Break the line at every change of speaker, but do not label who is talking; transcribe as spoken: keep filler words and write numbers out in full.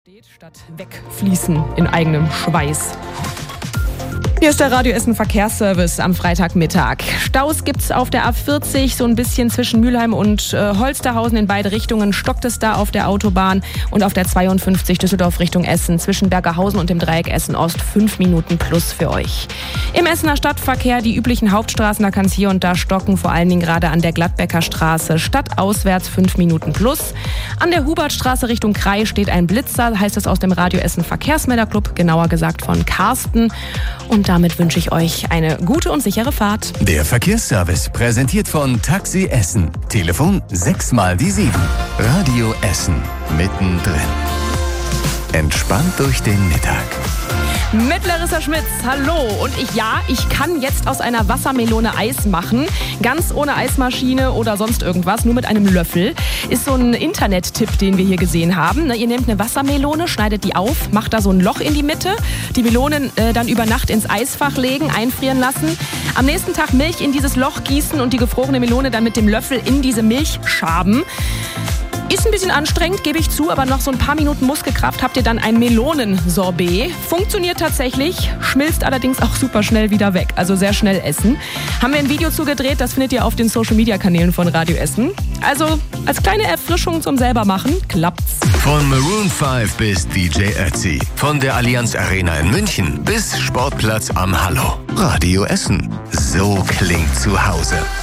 Statt wegfließen in eigenem Schweiß. Hier ist der Radio Essen Verkehrsservice am Freitagmittag. Staus gibt's auf der A vierzig, so ein bisschen zwischen Mülheim und äh, Holsterhausen in beide Richtungen. Stockt es da auf der Autobahn und auf der zweiundfünfzig Düsseldorf Richtung Essen zwischen Bergerhausen und dem Dreieck Essen Ost fünf Minuten plus für euch. Im Essener Stadtverkehr die üblichen Hauptstraßen, da kann es hier und da stocken, vor allen Dingen gerade an der Gladbecker Straße. Stadtauswärts fünf Minuten plus. An der Hubertstraße Richtung Krei steht ein Blitzer, heißt es aus dem Radio Essen Verkehrsmelderclub, genauer gesagt von Carsten. Und damit wünsche ich euch eine gute und sichere Fahrt.
Der Verkehrsservice präsentiert von Taxi Essen. Telefon sechs mal die sieben. Radio Essen mittendrin. Entspannt durch den Mittag.
Mit Larissa Schmitz, hallo. Und ich, ja, ich kann jetzt aus einer Wassermelone Eis machen. Ganz ohne Eismaschine oder sonst irgendwas, nur mit einem Löffel. Ist so ein Internet-Tipp, den wir hier gesehen haben. Ihr nehmt eine Wassermelone, schneidet die auf, macht da so ein Loch in die Mitte, die Melonen äh, dann über Nacht ins Eisfach legen, einfrieren lassen. Am nächsten Tag Milch in dieses Loch gießen und die gefrorene Melone dann mit dem Löffel in diese Milch schaben. Ist ein bisschen anstrengend, gebe ich zu, aber noch so ein paar Minuten Muskelkraft habt ihr dann ein Melonensorbet. Funktioniert tatsächlich, schmilzt allerdings auch super schnell wieder weg, also sehr schnell essen. Haben wir ein Video zugedreht, das findet ihr auf den Social-Media-Kanälen von Radio Essen. Also als kleine Erfrischung zum selbermachen, klappt's.
Von Maroon fünf bis D J Ötzi, von der Allianz Arena in München bis Sportplatz am Hallo. Radio Essen, so klingt zu Hause.